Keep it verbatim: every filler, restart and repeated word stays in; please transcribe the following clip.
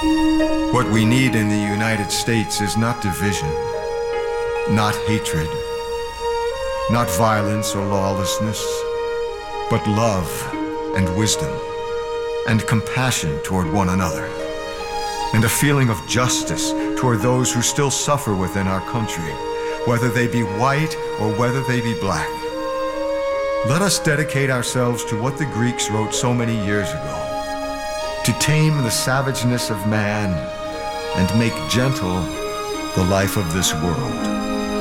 What we need in the United States is not division, not hatred, not violence or lawlessness, but love and wisdom and compassion toward one another, and a feeling of justice toward those who still suffer within our country, whether they be white or whether they be black. Let us dedicate ourselves to what the Greeks wrote so many years ago, to tame the savageness of man and make gentle the life of this world.